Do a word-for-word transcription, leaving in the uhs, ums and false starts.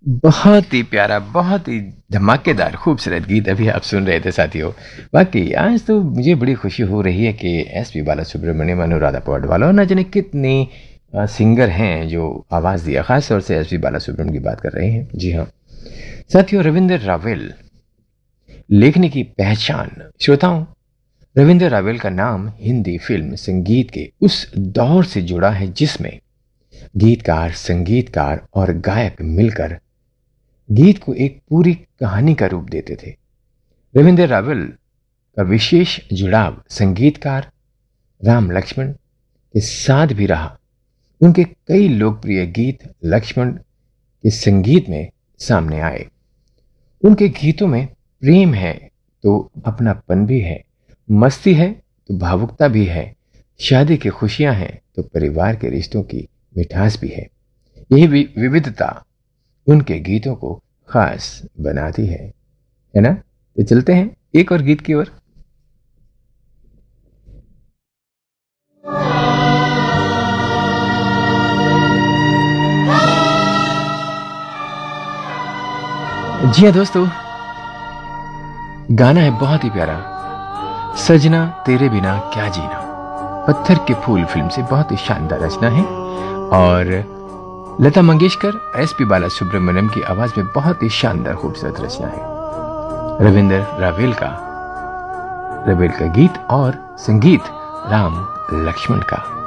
बहुत ही प्यारा, बहुत ही धमाकेदार, खूबसूरत गीत अभी आप सुन रहे थे साथियों। वाकई आज तो मुझे बड़ी खुशी हो रही है कि एस पी बालासुब्रमण्यम, अनुराधा पौडवाल और न जाने कितने अ, सिंगर हैं जो आवाज़ दिया, खास तौर से एस पी बालासुब्रमण्यम की बात कर रहे हैं। जी हाँ साथियों, रविंद्र रावल लेखनी की पहचान। श्रोताओं, रविंद्र रावल का नाम हिंदी फिल्म संगीत के उस दौर से जुड़ा है जिसमें गीतकार, संगीतकार और गायक मिलकर गीत को एक पूरी कहानी का रूप देते थे। रविंद्र रावल का विशेष जुड़ाव संगीतकार राम लक्ष्मण के साथ भी रहा। उनके कई लोकप्रिय गीत लक्ष्मण के संगीत में सामने आए। उनके गीतों में प्रेम है तो अपनापन भी है, मस्ती है तो भावुकता भी है, शादी की खुशियां हैं तो परिवार के रिश्तों की मिठास भी है। यही विविधता उनके गीतों को खास बनाती है है ना? तो चलते हैं एक और गीत की ओर। जी हाँ दोस्तों, गाना है बहुत ही प्यारा, सजना तेरे बिना क्या जीना। पत्थर के फूल फिल्म से बहुत ही शानदार रचना है और लता मंगेशकर, एस पी बालासुब्रमण्यम की आवाज में बहुत ही शानदार खूबसूरत रचना है। रविंद्र रावल का रावल का गीत और संगीत राम लक्ष्मण का।